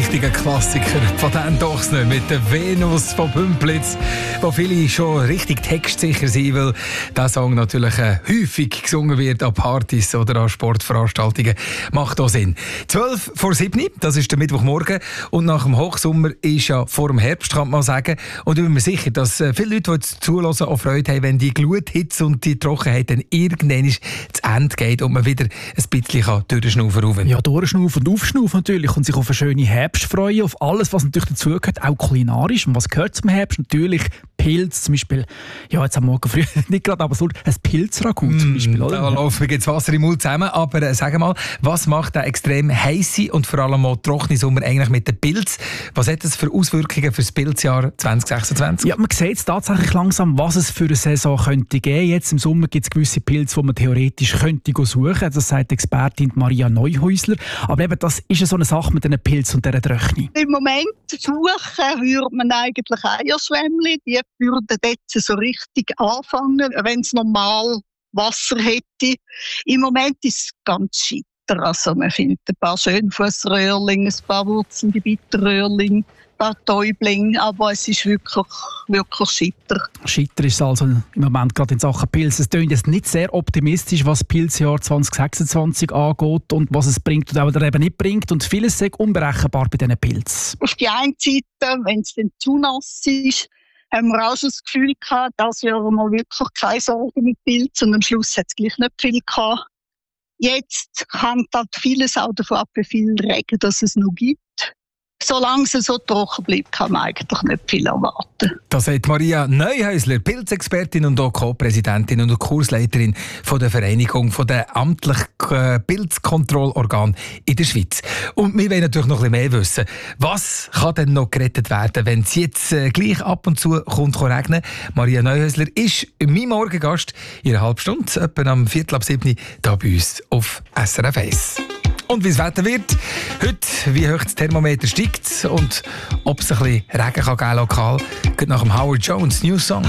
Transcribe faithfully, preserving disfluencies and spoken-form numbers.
richtiger Klassiker von Dan Dochsner mit der Venus von Bümplitz, wo viele schon richtig textsicher sind, weil dieser Song natürlich äh, häufig gesungen wird an Partys oder an Sportveranstaltungen. Macht auch Sinn. zwölf vor sieben, das ist der Mittwochmorgen und nach dem Hochsommer ist ja vor dem Herbst, kann man sagen. Und ich bin mir sicher, dass äh, viele Leute, die jetzt zuhören, auch Freude haben, wenn die Gluthitze und die Trockenheit dann irgendwann zu Ende geht und man wieder ein bisschen kann durchschnaufen kann. Ja, durchschnaufen und aufschnaufen natürlich und sich auf eine schöne Herbst freuen, auf alles, was natürlich dazugehört, auch kulinarisch. Und was gehört zum Herbst? Natürlich Pilz, zum Beispiel, ja, jetzt am Morgen früh nicht gerade, aber so ein Pilzragout mm, zum Beispiel. Oder? Da laufen wir jetzt Wasser im Mund zusammen, aber äh, sag mal, was macht der extrem heisse und vor allem auch trockene Sommer eigentlich mit dem Pilz? Was hat das für Auswirkungen für das Pilzjahr zwanzig sechsundzwanzig? Ja, man sieht jetzt tatsächlich langsam, was es für eine Saison könnte geben. Jetzt im Sommer gibt es gewisse Pilze, die man theoretisch könnte suchen. Das sagt die Expertin Maria Neuhäusler. Aber eben, das ist ja so eine Sache mit diesen Pilzen und dieser Tröchne. Im Moment suchen würde man eigentlich Eierschwämmchen. Die würden jetzt so richtig anfangen, wenn es normal Wasser hätte. Im Moment ist es ganz schitter. Also man findet ein paar Schönfussröhrlinge, ein paar wurzelnde Bitterröhrlinge, ein paar Täublinge, aber es ist wirklich, wirklich schitter. Schitter ist also im Moment gerade in Sachen Pilze. Es klingt jetzt nicht sehr optimistisch, was das Pilzjahr zwanzig sechsundzwanzig angeht und was es bringt oder auch eben nicht bringt. Und vieles ist unberechenbar bei diesen Pilzen. Auf die einen Seite, wenn es dann zu nass ist, haben wir auch schon das Gefühl gehabt, dass wir mal wirklich keine Sorgen mit Pilzen und am Schluss hat es gleich nicht viel gehabt. Jetzt hängt halt vieles auch davon ab, wie viel Regen das es noch gibt. Solange es so trocken bleibt, kann man eigentlich nicht viel erwarten. Das sagt Maria Neuhäusler, Pilzexpertin und auch Co-Präsidentin und Kursleiterin von der Vereinigung der amtlichen Pilzkontrollorgane in der Schweiz. Und wir wollen natürlich noch ein bisschen mehr wissen. Was kann denn noch gerettet werden, wenn es jetzt äh, gleich ab und zu kommt regnen? Maria Neuhäusler ist mein Morgengast in einer halben Stunde, etwa am Viertel ab sieben, hier bei uns auf S R F eins. Und wie das Wetter wird, heute, wie hoch das Thermometer steigt und ob es ein bisschen Regen kann geben lokal, geht nach dem Howard Jones New Song.